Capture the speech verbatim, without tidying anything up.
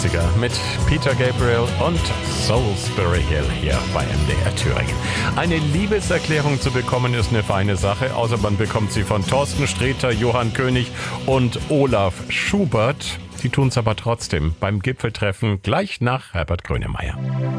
neunziger mit Peter Gabriel und Salisbury Hill hier bei M D R Thüringen. Eine Liebeserklärung zu bekommen ist eine feine Sache, außer man bekommt sie von Thorsten Sträter, Johann König und Olaf Schubert. Sie tun es aber trotzdem beim Gipfeltreffen gleich nach Herbert Grönemeyer.